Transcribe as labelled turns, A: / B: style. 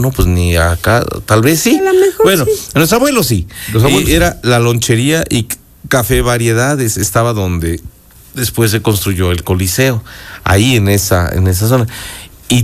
A: no, pues ni acá, tal vez sí.
B: A lo mejor
A: Bueno,
B: sí.
A: nuestros abuelos sí.
C: Los abuelos
A: Y era la lonchería y café variedades, estaba donde después se construyó el Coliseo, ahí en esa zona.